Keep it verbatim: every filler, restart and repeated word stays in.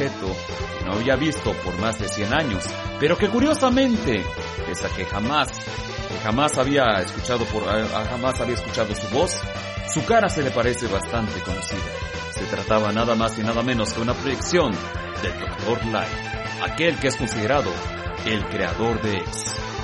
objeto que no había visto por más de cien años, pero que curiosamente, pese a que jamás, que jamás había escuchado por, jamás había escuchado su voz, su cara se le parece bastante conocida. Se trataba nada más y nada menos que una proyección del doctor Light, aquel que es considerado el creador de X.